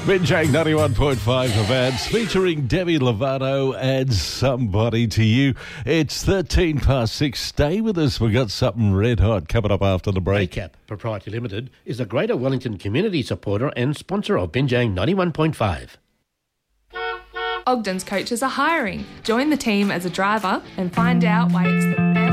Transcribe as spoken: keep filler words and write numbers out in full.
Binjang ninety-one point five events featuring Demi Lovato and Somebody to You. It's thirteen past six. Stay with us. We've got something red hot coming up after the break. ACAP Proprietary Limited is a Greater Wellington community supporter and sponsor of Binjang ninety-one point five. Ogden's coaches are hiring. Join the team as a driver and find out why it's the best